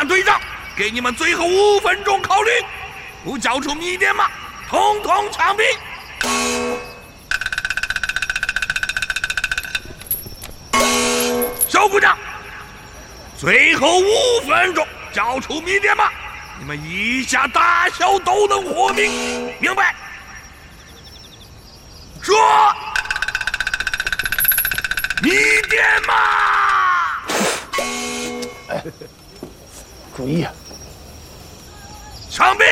范队长，给你们最后5分钟考虑，不交出谜点码，统统枪毙！小鼓掌。最后5分钟，交出谜点码，你们一家大小都能活命，明白？说，谜点码。 注意啊！ 枪毙！